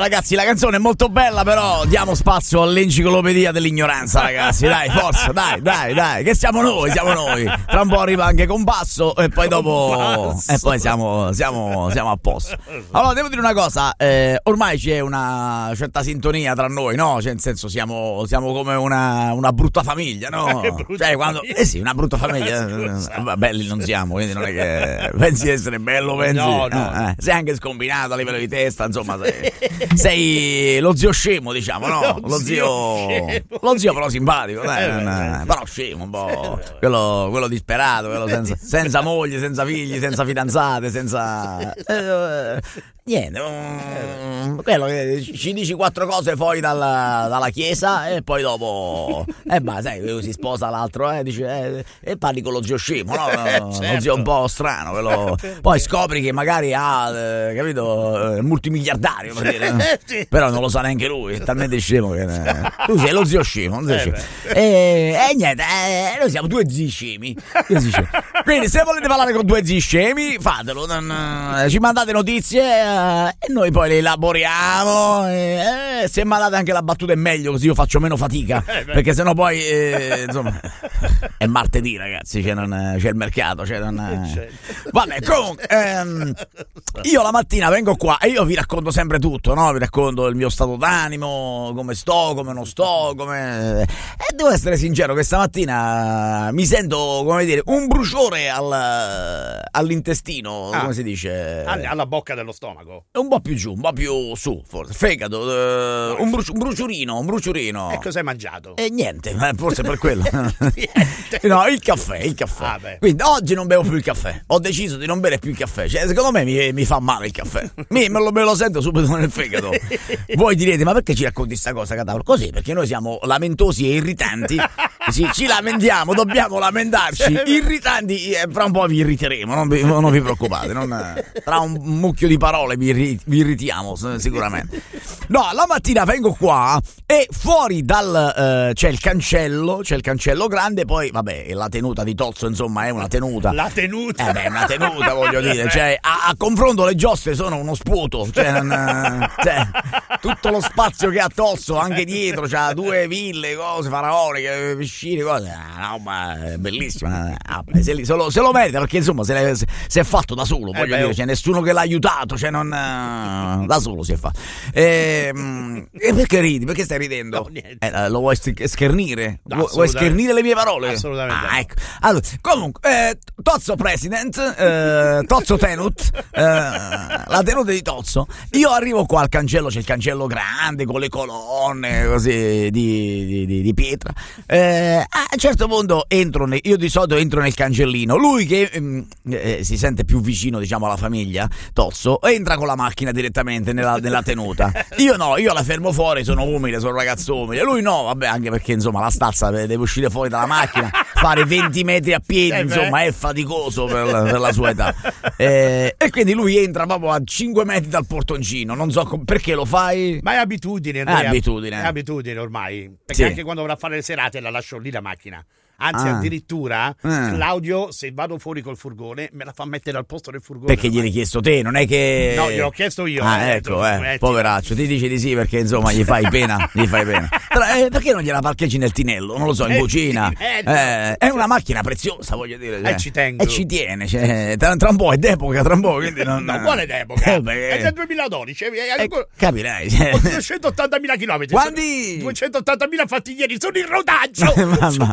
ragazzi, la canzone è molto bella, però diamo spazio all'enciclopedia dell'ignoranza, ragazzi. Dai, forza, dai, che siamo noi. Tra un po' arriva anche con basso e poi dopo e poi siamo a posto. Allora, devo dire una cosa, ormai c'è una certa sintonia tra noi, no? Cioè, nel senso, siamo come una brutta famiglia, no? Cioè, quando sì, una brutta famiglia. Belli non siamo, quindi non è che pensi di essere bello, pensi. No. Sei anche scombinato a livello di testa, insomma, sei lo zio scemo, diciamo, no? Lo zio però simpatico, però scemo un po'. Quello disperato, quello senza moglie, senza figli, senza fidanzate, senza niente, quello che ci dici 4 cose fuori dalla chiesa e poi dopo sai, si sposa l'altro, dice e parli con lo zio scemo, no? Certo. Lo zio un po' strano, quello. Poi scopri che magari ha, capito, multimiliardario, per dire, Sì. però non lo sa neanche lui, è talmente scemo che tu sei lo zio scemo, e niente, noi siamo 2 zii scemi. Quindi se volete parlare con 2 zii scemi, fatelo, ci mandate notizie e noi poi le elaboriamo, se mandate anche la battuta è meglio, così io faccio meno fatica, perché sennò poi insomma è martedì, ragazzi, c'è il mercato, vabbè, comunque io la mattina vengo qua e io vi racconto sempre tutto, no? Vi racconto il mio stato d'animo, come sto, come non sto, e devo essere sincero che stamattina mi sento, come dire, un bruciore all'intestino, come si dice? Alla bocca dello stomaco. Un po' più giù, un po' più su, forse. Fegato, un bruciorino. E cosa hai mangiato? E niente, forse per quello. No, il caffè. Quindi oggi non bevo più il caffè. Ho deciso di non bere più il caffè. Cioè, secondo me mi fa male il caffè. Me lo sento subito nel fegato. Voi direte, ma perché ci racconti sta cosa, Catavolo? Così, perché noi siamo lamentosi e irritanti. Sì, ci lamentiamo, dobbiamo lamentarci. Irritanti, fra un po' vi irriteremo, non vi preoccupate. Tra un mucchio di parole vi irritiamo sicuramente. No, la mattina vengo qua e fuori c'è il cancello grande, poi vabbè, la tenuta di Tozzo, insomma, è una tenuta. La tenuta? È una tenuta, voglio dire, cioè a confronto le giostre sono uno sputo, cioè, tutto lo spazio che ha Tozzo anche dietro, c'ha 2 ville, cose faraoniche, piscine, cose, ma è bellissima. Se lo merita, perché insomma se è fatto da solo, voglio dire, c'è nessuno che l'ha aiutato, cioè da solo si è fatto. E perché ridi? Perché stai ridendo? No, niente. Lo vuoi schernire? Vuoi schernire le mie parole? Assolutamente. Ecco. Allora, comunque, Tozzo President, Tozzo Tenut, la tenuta di Tozzo. Io arrivo qua al cancello, c'è il cancello grande con le colonne così di pietra. A un certo punto io di solito entro nel cancellino. Lui che si sente più vicino, diciamo, alla famiglia, Tozzo, entra con la macchina direttamente nella tenuta. Io no, io la fermo fuori, sono umile, sono un ragazzo umile. Lui no, vabbè, anche perché insomma la stazza deve uscire fuori dalla macchina, fare 20 metri a piedi, insomma è faticoso per la sua età. E quindi lui entra proprio a 5 metri dal portoncino. Non so perché lo fai. Ma è abitudine, Andrea. È abitudine ormai. Perché anche quando vorrà fare le serate la lascio lì la macchina. Anzi, addirittura Claudio, se vado fuori col furgone, me la fa mettere al posto del furgone. Perché gliel'hai chiesto te, non è che... No, gliel'ho chiesto io. Ecco, poveraccio, ti dice di sì perché insomma gli fai pena. Perché non gliela parcheggi nel tinello? Non lo so, in cucina. È una macchina preziosa, voglio dire. Ci tengo. E ci tiene, tra un po' è d'epoca, quindi non... No, quale d'epoca? È del 2012. Capirai. 280.000 chilometri. Quanti? 280.000 fatti ieri, sono in rodaggio. Mamma.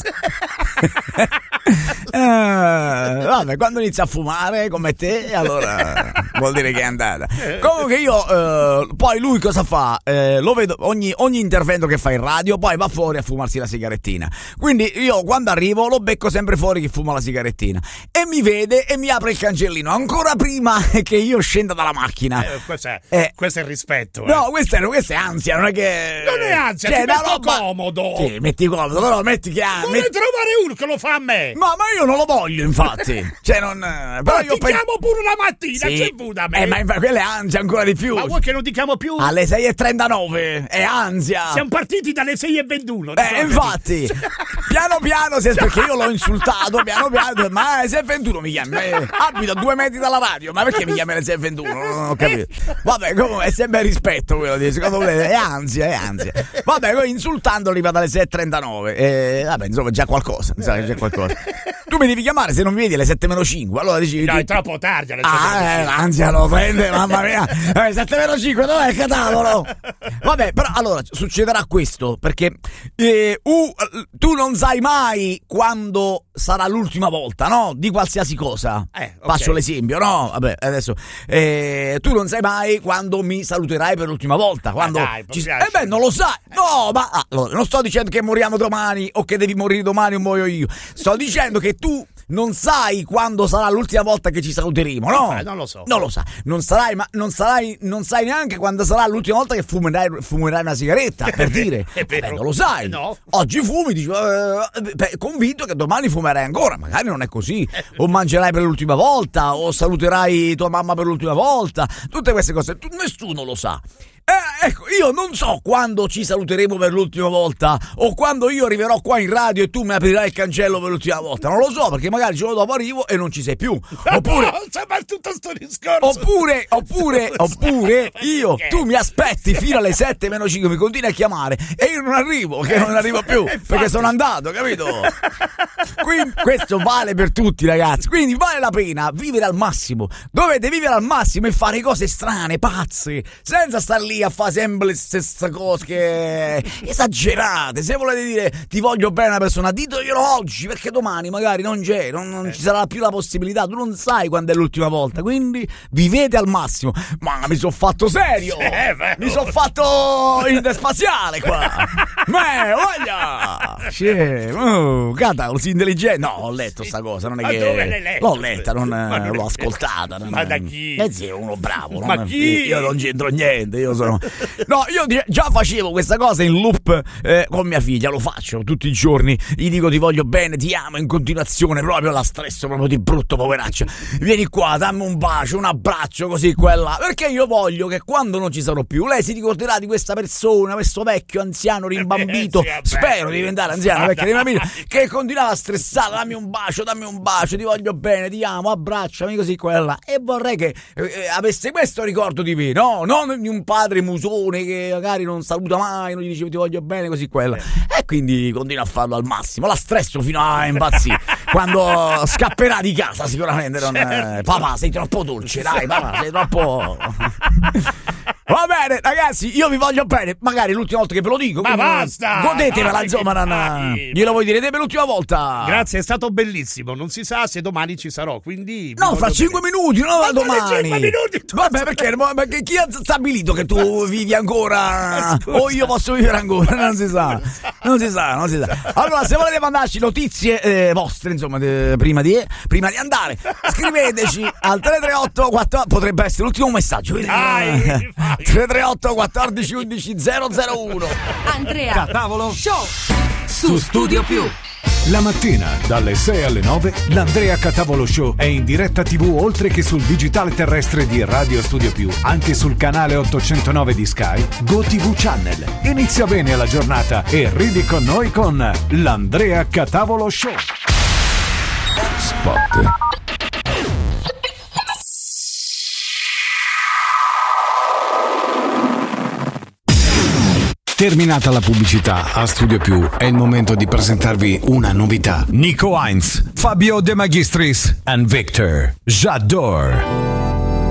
Vabbè, quando inizia a fumare come te, allora vuol dire che è andata. Comunque io poi lui cosa fa? Lo vedo ogni intervento che fa in radio, poi va fuori a fumarsi la sigarettina. Quindi io quando arrivo lo becco sempre fuori che fuma la sigarettina e mi vede e mi apre il cancellino ancora prima che io scenda dalla macchina. Questo è il rispetto. No, questa è ansia, non è che... Non è ansia, ti metto comodo. Sì, metti comodo, però metti che... Vuole trovare uno che lo fa a me. Ma io non lo voglio, infatti. Cioè, non. Però io chiamo pure la mattina, sì. C'è vuda me. Ma quella è ansia ancora di più. Ma vuoi che non ti chiamo più? Alle 6:39, è ansia. Siamo partiti dalle 6:21. Infatti. Piano piano, perché io l'ho insultato, piano piano, ma alle 6:21 mi chiami. Abito a 2 metri dalla radio, ma perché mi chiami alle 6:21? Non ho capito. Vabbè, comunque è sempre rispetto quello di secondo me, è ansia. Vabbè, insultando arriva dalle 6:39. Vabbè, insomma, già qualcosa. Tu mi devi chiamare se non mi vedi alle 7:05. Allora dici. No, è troppo tardi alle 7:05. L'ansia lo prende, mamma mia. 7:05, dov'è il catalogo? Vabbè, però allora succederà questo, perché tu non sai mai quando sarà l'ultima volta, no? Di qualsiasi cosa. Okay. Faccio l'esempio, no? Vabbè, adesso tu non sai mai quando mi saluterai per l'ultima volta. Quando non lo sai. No, ma allora, non sto dicendo che moriamo domani o che devi morire domani o muoio io. Sto dicendo che tu non sai quando sarà l'ultima volta che ci saluteremo, no? Non lo so. Non lo sai. Non sai neanche quando sarà l'ultima volta che fumerai una sigaretta, per dire. Non lo sai. No. Oggi fumi, dici, convinto che domani fumerai ancora. Magari non è così. O mangerai per l'ultima volta, o saluterai tua mamma per l'ultima volta. Tutte queste cose, nessuno lo sa. Ecco, io non so quando ci saluteremo per l'ultima volta o quando io arriverò qua in radio e tu mi aprirai il cancello per l'ultima volta. Non lo so, perché magari il giorno dopo arrivo e non ci sei più. Oppure tutto sto discorso. Oppure io, tu mi aspetti fino alle 7:05, mi continui a chiamare e io non arrivo, che non arrivo più perché sono andato, capito? Quindi questo vale per tutti, ragazzi. Quindi vale la pena vivere al massimo. Dovete vivere al massimo e fare cose strane, pazze, senza star lì a fare sempre le stesse cose che esagerate. Se volete dire ti voglio bene una persona, diteglielo oggi, perché domani magari non c'è, non ci sarà più la possibilità. Tu non sai quando è l'ultima volta, quindi vivete al massimo. Ma mi sono fatto serio, mi sono fatto interspaziale qua. Voglia cata così intelligente. No, ho letto sta cosa, non è che l'ho letta, non l'ho ascoltata. Ma da chi? Sì, uno bravo. Ma chi? Io non c'entro niente, io già facevo questa cosa in loop con mia figlia, lo faccio tutti i giorni, gli dico ti voglio bene, ti amo in continuazione, proprio la stresso proprio di brutto, poveraccia, vieni qua, dammi un bacio, un abbraccio, così quella, perché io voglio che quando non ci sarò più lei si ricorderà di questa persona, questo vecchio anziano rimbambito, spero di diventare anziano vecchio rimbambito, che continuava a stressare, dammi un bacio, ti voglio bene, ti amo, abbracciami, così quella, e vorrei che avesse questo ricordo di me, no? Non di un padre musone che magari non saluta mai, non gli dice ti voglio bene, così quella, e quindi continua a farlo al massimo, la stresso fino a impazzire. Quando scapperà di casa sicuramente papà sei troppo dolce, dai papà sei troppo. Va bene ragazzi, io vi voglio bene, magari l'ultima volta che ve lo dico, ma basta, godetevela, insomma, glielo vuoi dire te per l'ultima volta? Grazie, è stato bellissimo, non si sa se domani ci sarò, quindi no, fra 5 minuti, non domani. 5 minuti. Vabbè, perché chi ha stabilito che tu vivi ancora o io posso vivere ancora? Non si sa. Allora, se volete mandarci notizie vostre, insomma, prima di andare, scriveteci al 338 14, potrebbe essere l'ultimo messaggio. 338 14 11 001. Andrea Catavolo Show su Studio Più. La mattina dalle 6 alle 9 l'Andrea Catavolo Show è in diretta TV oltre che sul digitale terrestre di Radio Studio Più, anche sul canale 809 di Sky, GoTV Channel. Inizia bene la giornata e ridi con noi con l'Andrea Catavolo Show. Spot. Terminata la pubblicità, a Studio Più è il momento di presentarvi una novità. Nico Heinz, Fabio De Magistris and Victor J'adore.